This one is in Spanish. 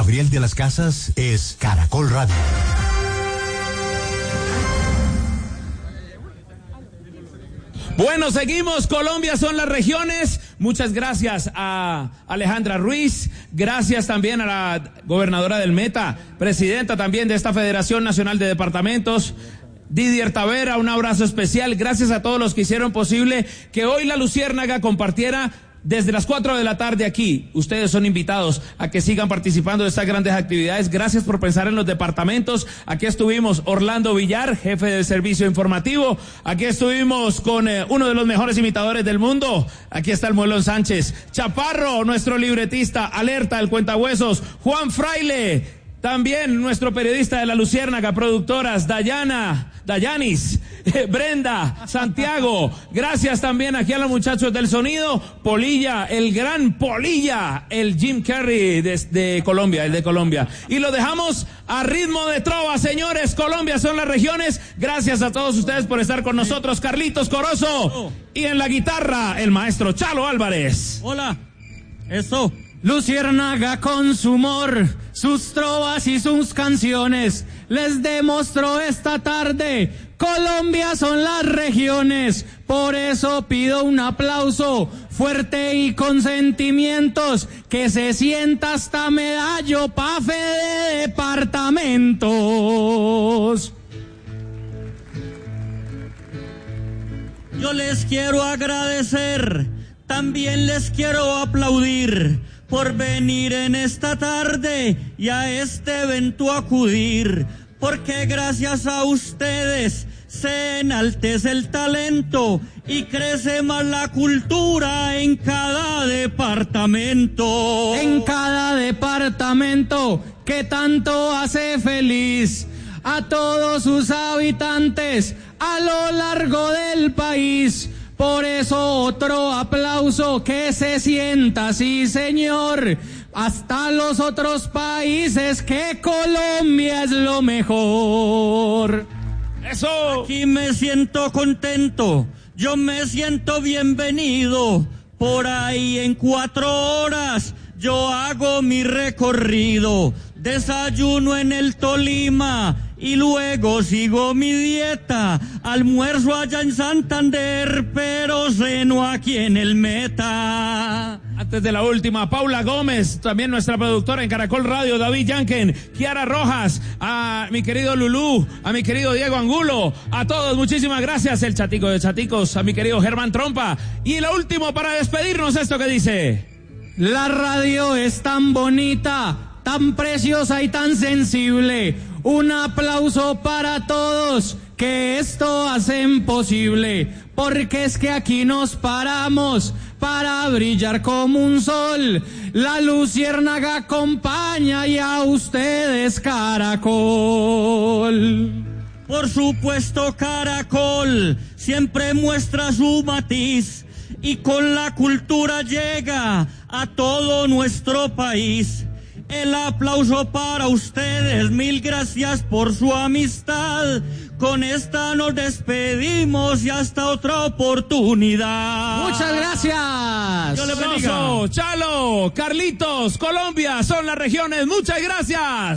Gabriel de las Casas es Caracol Radio. Bueno, seguimos. Colombia son las regiones. Muchas gracias a Alejandra Ruiz. Gracias también a la gobernadora del Meta, presidenta también de esta Federación Nacional de Departamentos, Didier Tavera. Un abrazo especial. Gracias a todos los que hicieron posible que hoy la Luciérnaga compartiera desde las 4 de la tarde aquí. Ustedes son invitados a que sigan participando de estas grandes actividades. Gracias por pensar en los departamentos. Aquí estuvimos Orlando Villar, jefe del servicio informativo. Aquí estuvimos con uno de los mejores imitadores del mundo. Aquí está el Muelón Sánchez. Chaparro, nuestro libretista. Alerta, el cuentahuesos. Juan Fraile. También nuestro periodista de la Luciérnaga, productoras, Dayanis, Brenda, Santiago. Gracias también aquí a los muchachos del sonido. Polilla, el gran Polilla, el Jim Carrey de Colombia, el de Colombia. Y lo dejamos a ritmo de trova, señores. Colombia son las regiones. Gracias a todos ustedes por estar con nosotros. Carlitos Corozo. Y en la guitarra, el maestro Chalo Álvarez. Hola. Eso. Luciérnaga con su humor, sus trovas y sus canciones, les demostró esta tarde, Colombia son las regiones, por eso pido un aplauso fuerte y con sentimientos, que se sienta hasta Medallo pa' fe de departamentos. Yo les quiero agradecer, también les quiero aplaudir, por venir en esta tarde y a este evento acudir, porque gracias a ustedes se enaltece el talento y crece más la cultura en cada departamento. En cada departamento que tanto hace feliz a todos sus habitantes a lo largo del país. Por eso otro aplauso que se sienta, sí señor, hasta los otros países, que Colombia es lo mejor. Eso. Aquí me siento contento, yo me siento bienvenido, por ahí en 4 horas yo hago mi recorrido, desayuno en el Tolima y luego sigo mi dieta, almuerzo allá en Santander, pero ceno aquí en el Meta. Antes de la última, Paula Gómez, también nuestra productora en Caracol Radio, David Yanken, Kiara Rojas, a mi querido Lulú, a mi querido Diego Angulo, a todos muchísimas gracias, el chatico de chaticos, a mi querido Germán Trompa. Y lo último para despedirnos, esto que dice: la radio es tan bonita, tan preciosa y tan sensible. Un aplauso para todos que esto hacen posible, porque es que aquí nos paramos para brillar como un sol. La Luciérnaga acompaña y a ustedes Caracol. Por supuesto Caracol siempre muestra su matiz y con la cultura llega a todo nuestro país. El aplauso para ustedes, mil gracias por su amistad. Con esta nos despedimos y hasta otra oportunidad. Muchas gracias. Yo le bendiga. Chalo, Carlitos, Colombia son las regiones. Muchas gracias.